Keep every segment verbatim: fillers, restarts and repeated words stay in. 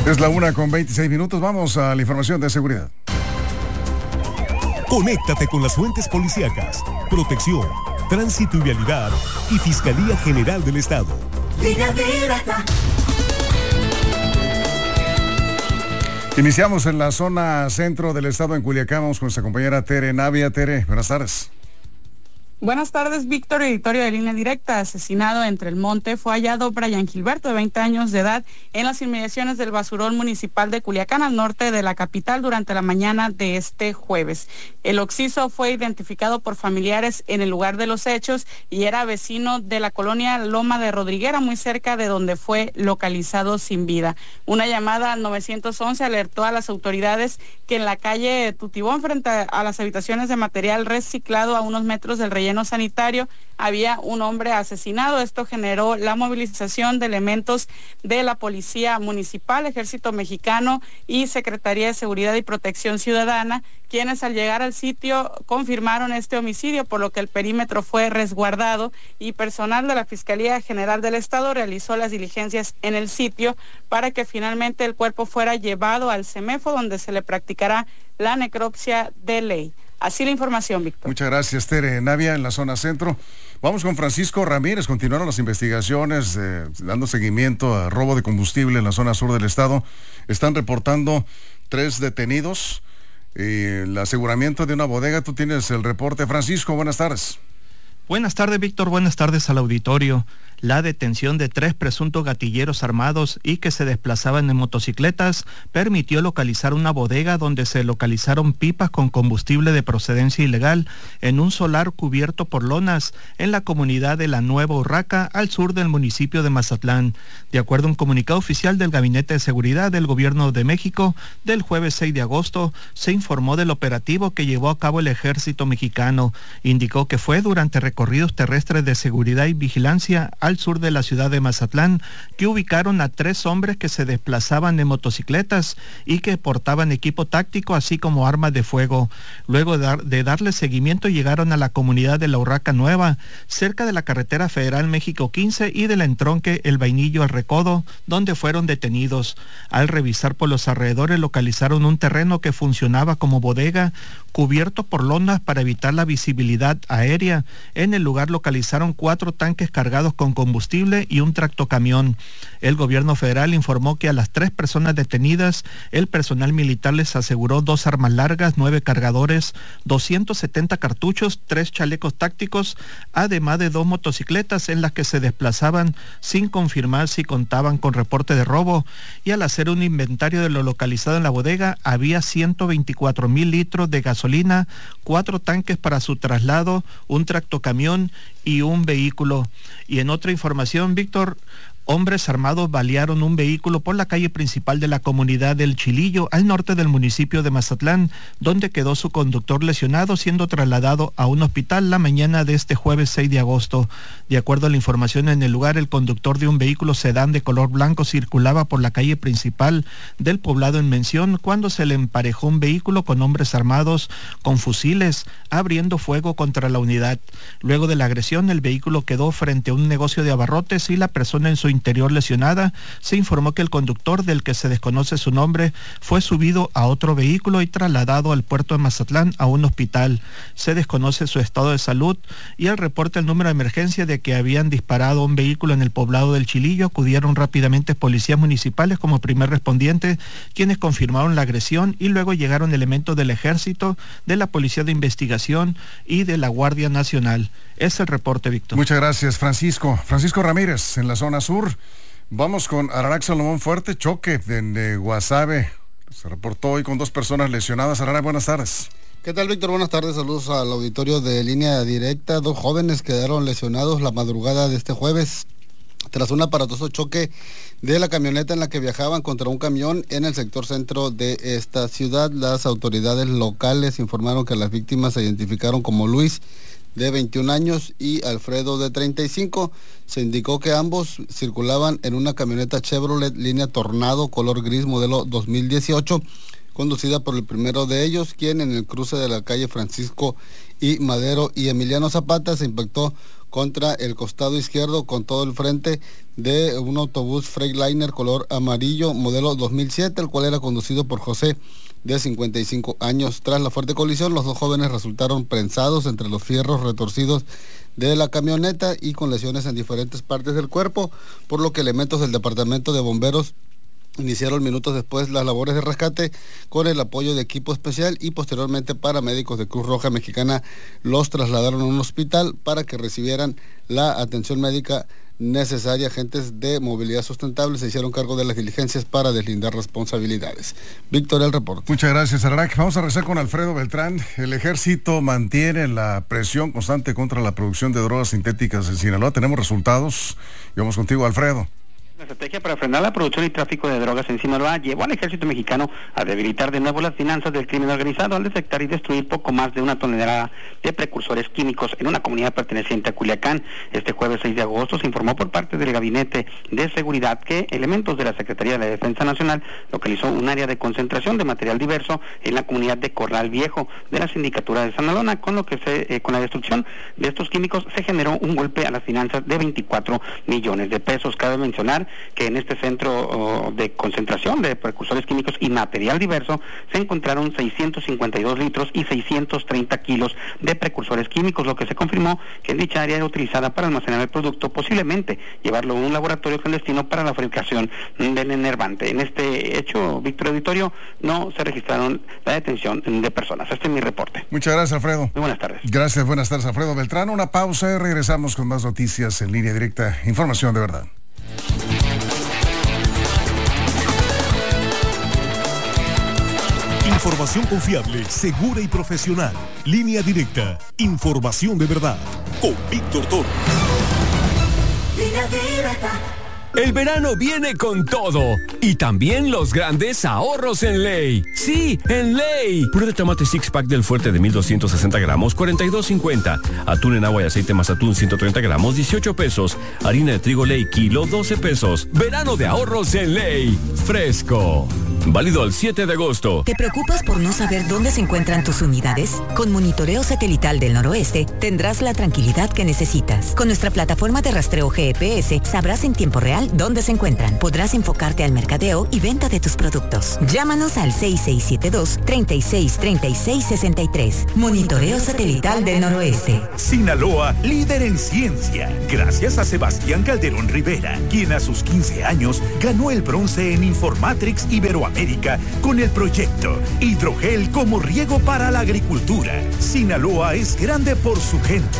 Es la una con veintiséis minutos. Vamos a la información de seguridad. Conéctate con las fuentes policíacas, protección, tránsito y vialidad y Fiscalía General del Estado. Línea directa. Iniciamos en la zona centro del estado en Culiacán. Vamos con nuestra compañera Tere Navia. Tere, buenas tardes. Buenas tardes, Víctor, editorio de Línea Directa. Asesinado entre el monte fue hallado Brian Gilberto, de veinte años de edad, en las inmediaciones del basurón municipal de Culiacán, al norte de la capital, durante la mañana de este jueves. El occiso fue identificado por familiares en el lugar de los hechos y era vecino de la colonia Loma de Rodriguera, muy cerca de donde fue localizado sin vida. Una llamada al nueve once alertó a las autoridades que en la calle Tutibón, frente a las habitaciones de material reciclado a unos metros del relleno sanitario, había un hombre asesinado. Esto generó la movilización de elementos de la Policía Municipal, Ejército Mexicano y Secretaría de Seguridad y Protección Ciudadana, quienes al llegar al sitio confirmaron este homicidio, por lo que el perímetro fue resguardado y personal de la Fiscalía General del Estado realizó las diligencias en el sitio para que finalmente el cuerpo fuera llevado al CEMEFO, donde se le practicará la necropsia de ley. Así la información, Víctor. Muchas gracias, Tere Navia, en la zona centro. Vamos con Francisco Ramírez. Continuaron las investigaciones, eh, dando seguimiento a robo de combustible en la zona sur del estado. Están reportando tres detenidos y el aseguramiento de una bodega. Tú tienes el reporte, Francisco. Buenas tardes. Buenas tardes, Víctor. Buenas tardes al auditorio. La detención de tres presuntos gatilleros armados y que se desplazaban en motocicletas permitió localizar una bodega donde se localizaron pipas con combustible de procedencia ilegal en un solar cubierto por lonas en la comunidad de La Nueva Urraca, al sur del municipio de Mazatlán. De acuerdo a un comunicado oficial del Gabinete de Seguridad del Gobierno de México, del jueves seis de agosto, se informó del operativo que llevó a cabo el Ejército Mexicano. Indicó que fue durante recorridos terrestres de seguridad y vigilancia al sur de la ciudad de Mazatlán que ubicaron a tres hombres que se desplazaban en motocicletas y que portaban equipo táctico así como armas de fuego. Luego de, dar, de darle seguimiento llegaron a la comunidad de La Urraca Nueva, cerca de la carretera federal México quince y del entronque El Vainillo al Recodo, donde fueron detenidos. Al revisar por los alrededores localizaron un terreno que funcionaba como bodega, cubierto por lonas para evitar la visibilidad aérea. En el lugar localizaron cuatro tanques cargados con combustible y un tractocamión. El gobierno federal informó que a las tres personas detenidas, el personal militar les aseguró dos armas largas, nueve cargadores, doscientos setenta cartuchos, tres chalecos tácticos, además de dos motocicletas en las que se desplazaban sin confirmar si contaban con reporte de robo. Y al hacer un inventario de lo localizado en la bodega, había ciento veinticuatro mil litros de gasolina, cuatro tanques para su traslado, un tractocamión y un vehículo. Y en otra información, Víctor, hombres armados balearon un vehículo por la calle principal de la comunidad del Chilillo, al norte del municipio de Mazatlán, donde quedó su conductor lesionado, siendo trasladado a un hospital la mañana de este jueves seis de agosto. De acuerdo a la información en el lugar, el conductor de un vehículo sedán de color blanco circulaba por la calle principal del poblado en mención cuando se le emparejó un vehículo con hombres armados con fusiles, abriendo fuego contra la unidad. Luego de la agresión, el vehículo quedó frente a un negocio de abarrotes y la persona en su interior lesionada. Se informó que el conductor, del que se desconoce su nombre, fue subido a otro vehículo y trasladado al puerto de Mazatlán a un hospital. Se desconoce su estado de salud y al reporte el número de emergencia de que habían disparado un vehículo en el poblado del Chilillo, acudieron rápidamente policías municipales como primer respondiente, quienes confirmaron la agresión, y luego llegaron elementos del Ejército, de la Policía de Investigación y de la Guardia Nacional. Es el reporte, Víctor. Muchas gracias, Francisco. Francisco Ramírez, en la zona sur. Vamos con Ararac Salomón. Fuerte choque en de Guasave. Se reportó hoy con dos personas lesionadas. Ararac, buenas tardes. ¿Qué tal, Víctor? Buenas tardes. Saludos al auditorio de Línea Directa. Dos jóvenes quedaron lesionados la madrugada de este jueves tras un aparatoso choque de la camioneta en la que viajaban contra un camión en el sector centro de esta ciudad. Las autoridades locales informaron que las víctimas se identificaron como Luis, de veintiún años, y Alfredo, de treinta y cinco. Se indicó que ambos circulaban en una camioneta Chevrolet línea Tornado color gris modelo dos mil dieciocho conducida por el primero de ellos, quien en el cruce de la calle Francisco y Madero y Emiliano Zapata se impactó contra el costado izquierdo con todo el frente de un autobús Freightliner color amarillo modelo dos mil siete, el cual era conducido por José, de cincuenta y cinco años. Tras la fuerte colisión, los dos jóvenes resultaron prensados entre los fierros retorcidos de la camioneta y con lesiones en diferentes partes del cuerpo, por lo que elementos del departamento de bomberos iniciaron minutos después las labores de rescate con el apoyo de equipo especial y posteriormente paramédicos de Cruz Roja Mexicana los trasladaron a un hospital para que recibieran la atención médica necesaria. Agentes de movilidad sustentable se hicieron cargo de las diligencias para deslindar responsabilidades. Víctor, el reporte. Muchas gracias, Ararak. Vamos a rezar con Alfredo Beltrán. El ejército mantiene la presión constante contra la producción de drogas sintéticas en Sinaloa. Tenemos resultados y vamos contigo, Alfredo. La estrategia para frenar la producción y tráfico de drogas en Sinaloa llevó al ejército mexicano a debilitar de nuevo las finanzas del crimen organizado al detectar y destruir poco más de una tonelada de precursores químicos en una comunidad perteneciente a Culiacán. Este jueves seis de agosto se informó por parte del Gabinete de Seguridad que elementos de la Secretaría de la Defensa Nacional localizó un área de concentración de material diverso en la comunidad de Corral Viejo de la Sindicatura de San Alona, con lo que se, eh, con la destrucción de estos químicos se generó un golpe a las finanzas de veinticuatro millones de pesos. Cabe mencionar que en este centro oh, de concentración de precursores químicos y material diverso se encontraron seiscientos cincuenta y dos litros y seiscientos treinta kilos de precursores químicos, lo que se confirmó que en dicha área era utilizada para almacenar el producto, posiblemente llevarlo a un laboratorio clandestino para la fabricación del enervante. En este hecho, Víctor Auditorio, no se registraron la detención de personas. Este es mi reporte. Muchas gracias, Alfredo. Muy buenas tardes. Gracias, buenas tardes, Alfredo Beltrán. Una pausa y regresamos con más noticias en Línea Directa. Información de verdad. Información confiable, segura y profesional. Línea Directa. Información de verdad. Con Víctor Toro. Línea Directa. El verano viene con todo y también los grandes ahorros en Ley. Sí, en Ley. Puré de tomate six pack del Fuerte de mil doscientos sesenta gramos, cuarenta y dos cincuenta. Atún en agua y aceite más atún ciento treinta gramos, dieciocho pesos. Harina de trigo Ley kilo, doce pesos. Verano de ahorros en Ley. Fresco. Válido al siete de agosto. ¿Te preocupas por no saber dónde se encuentran tus unidades? Con Monitoreo Satelital del Noroeste tendrás la tranquilidad que necesitas. Con nuestra plataforma de rastreo G P S sabrás en tiempo real dónde se encuentran. Podrás enfocarte al mercadeo y venta de tus productos. Llámanos al seis seis siete dos, tres seis tres seis seis tres. Monitoreo Satelital del Noroeste. Sinaloa, líder en ciencia. Gracias a Sebastián Calderón Rivera, quien a sus quince años ganó el bronce en Informatrix Iberoamérica con el proyecto Hidrogel como riego para la agricultura. Sinaloa es grande por su gente.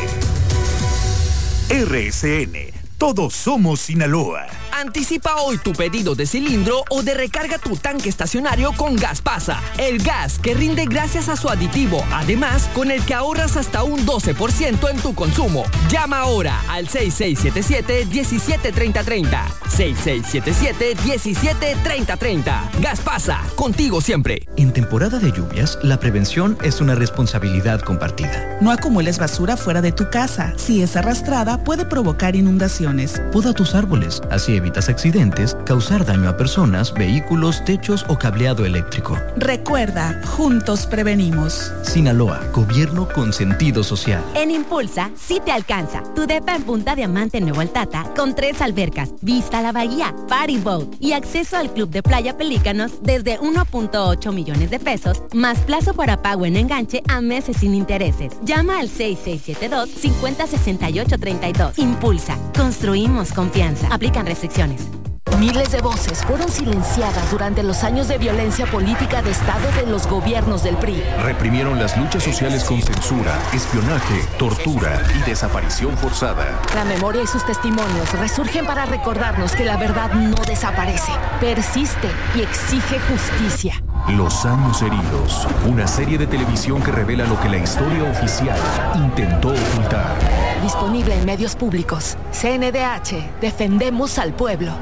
R S N. Todos somos Sinaloa. Anticipa hoy tu pedido de cilindro o de recarga tu tanque estacionario con Gaspasa, el gas que rinde gracias a su aditivo, además con el que ahorras hasta un doce por ciento en tu consumo. Llama ahora al seis seis siete siete, diecisiete treinta treinta. seis seis siete siete, diecisiete treinta treinta. Gaspasa, contigo siempre. En temporada de lluvias, la prevención es una responsabilidad compartida. No acumules basura fuera de tu casa. Si es arrastrada, puede provocar inundaciones. Poda tus árboles, así evitas accidentes, causar daño a personas, vehículos, techos o cableado eléctrico. Recuerda, juntos prevenimos. Sinaloa, gobierno con sentido social. En Impulsa, sí te alcanza. Tu depa en Punta Diamante en Nuevo Altata, con tres albercas, vista a la bahía, party boat y acceso al club de playa Pelícanos desde uno punto ocho millones de pesos, más plazo para pago en enganche a meses sin intereses. Llama al seis seis siete dos, cinco cero seis ocho tres dos. Impulsa, construimos confianza. Aplican restricciones. Miles de voces fueron silenciadas durante los años de violencia política de Estado de los gobiernos del P R I. Reprimieron las luchas sociales con censura, espionaje, tortura y desaparición forzada. La memoria y sus testimonios resurgen para recordarnos que la verdad no desaparece, persiste y exige justicia. Los años heridos, una serie de televisión que revela lo que la historia oficial intentó ocultar. Disponible en medios públicos. C N D H, defendemos al pueblo.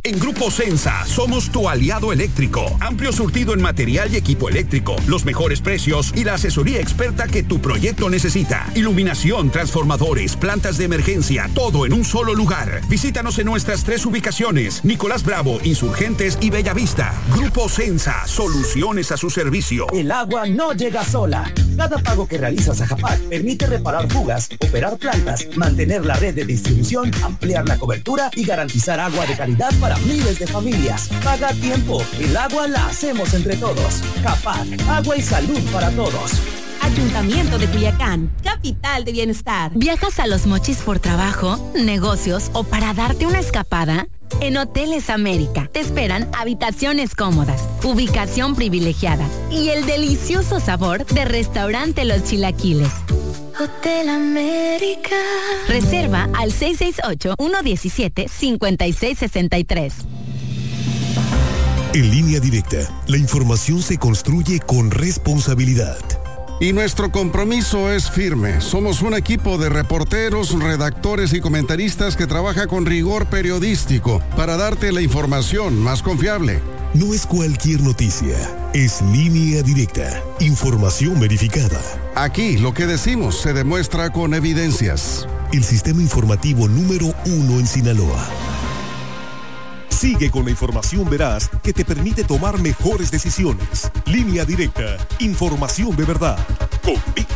En Grupo Sensa somos tu aliado eléctrico. Amplio surtido en material y equipo eléctrico, los mejores precios y la asesoría experta que tu proyecto necesita. Iluminación, transformadores, plantas de emergencia, todo en un solo lugar. Visítanos en nuestras tres ubicaciones: Nicolás Bravo, Insurgentes y Bellavista. Grupo Sensa, soluciones a su servicio. El agua no llega sola. Cada pago que realizas a Japac permite reparar fugas, operar plantas, mantener la red de distribución, ampliar la cobertura y garantizar agua de calidad para miles de familias. Paga a tiempo. El agua la hacemos entre todos. Japac, agua y salud para todos. Ayuntamiento de Culiacán, capital de bienestar. ¿Viajas a Los Mochis por trabajo, negocios o para darte una escapada? En Hoteles América te esperan habitaciones cómodas, ubicación privilegiada y el delicioso sabor de restaurante Los Chilaquiles. Hotel América. Reserva al seis seis ocho, uno uno siete, cinco seis seis tres. En Línea Directa, la información se construye con responsabilidad. Y nuestro compromiso es firme. Somos un equipo de reporteros, redactores y comentaristas que trabaja con rigor periodístico para darte la información más confiable. No es cualquier noticia, es Línea Directa, información verificada. Aquí lo que decimos se demuestra con evidencias. El sistema informativo número uno en Sinaloa. Sigue con la información veraz que te permite tomar mejores decisiones. Línea Directa, información de verdad. Con Víctor